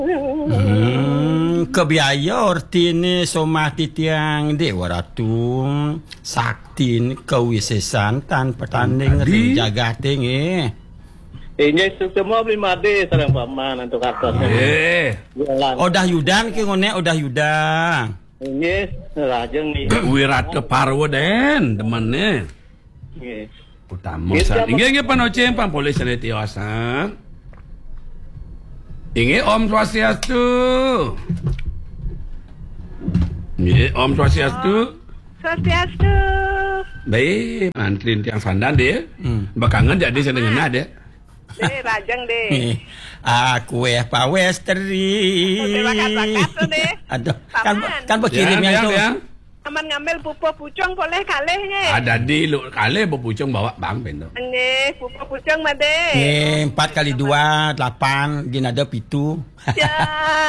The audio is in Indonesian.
Kebiaya ortine somati tiang dewa ratu saktin kewisesan tanpa tanding ring jagat nge. Ini semua beli made sareng paman untuk atasnya. Odah yudan ki ngone odah yudan. Ini rajeng nih. Wirata parwo den demane. Nggih. Utama san. Inge panoceng pampolis sana tiasan. Inge Om Swastiastu. Inge Om Swastiastu. Swastiastu. Baik, antrin tiang sandan deh. Bakangan jadi saya dengar deh. Deh, rajang deh. Aku pawesteri. Terima kasih deh. Aduh, kan berkirim yang tuh. Aman ngambil pupuk pucung boleh kalehnya. Ada di lu kaleh bepucung bawa bang bendo. Nggih, pupuk pucung mah deh. 4 kali 2 8 gini ada pitu. Ya.